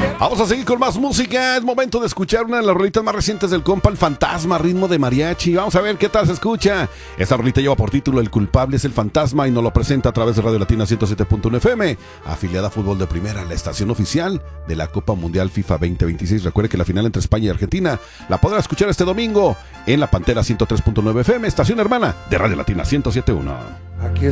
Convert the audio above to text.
Vamos a seguir con más música. Es momento de escuchar una de las rolitas más recientes del compa, El Fantasma, ritmo de mariachi. Vamos a ver qué tal se escucha. Esta rolita lleva por título El culpable es el fantasma y nos lo presenta a través de Radio Latina 107.1 FM, afiliada a Fútbol de Primera, la estación oficial de la Copa Mundial FIFA 2026. Recuerde que la final entre España y Argentina la podrá escuchar este domingo en la Pantera 103.9 FM, estación hermana de Radio Latina 107.1. Aquí